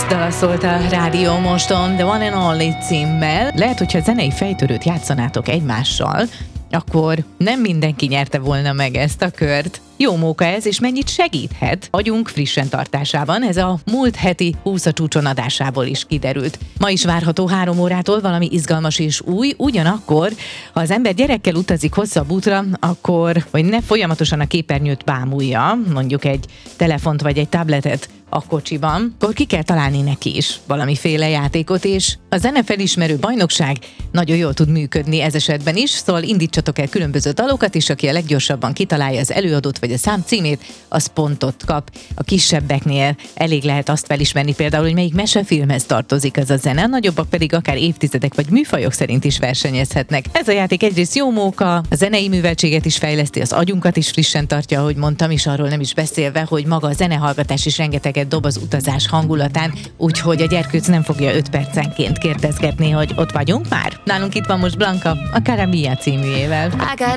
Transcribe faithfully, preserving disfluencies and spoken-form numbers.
dala szólt a Rádió Moston, The One and Only címmel. Lehet, hogyha zenei fejtörőt játszanátok egymással, akkor nem mindenki nyerte volna meg ezt a kört. Jó móka ez, és mennyit segíthet agyunk frissen tartásában, ez a múlt heti húsz a csúcson adásából is kiderült. Ma is várható három órától valami izgalmas és új, ugyanakkor, ha az ember gyerekkel utazik hosszabb útra, akkor, hogy ne folyamatosan a képernyőt bámulja, mondjuk egy telefont vagy egy tabletet a kocsiban, akkor ki kell találni neki is valamiféle játékot, és a zenefelismerő bajnokság nagyon jól tud működni ez esetben is, szóval indítsatok el különböző dalokat, és aki a leggyorsabban kitalálja az előadót vagy a szám címét, az pontot kap. A kisebbeknél elég lehet azt felismerni például, hogy melyik mesefilmhez tartozik ez a zene, a nagyobbak pedig akár évtizedek vagy műfajok szerint is versenyezhetnek. Ez a játék egyrészt jó móka, a zenei műveltséget is fejleszti, az agyunkat is frissen tartja, ahogy mondtam, és arról nem is beszélve, hogy maga a zenehallgatás is rengeteget dob az utazás hangulatán, úgyhogy a gyerkőc nem fogja öt percenként kérdezgetni, hogy ott vagyunk már. Nálunk itt van most Blanka, a Cara Mia címűjével.